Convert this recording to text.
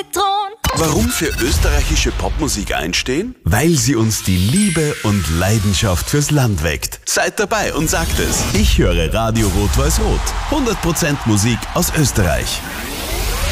Zitron. Warum für österreichische Popmusik einstehen? Weil sie uns die Liebe und Leidenschaft fürs Land weckt. Seid dabei und sagt es. Ich höre Radio Rot-Weiß-Rot. 100% Musik aus Österreich.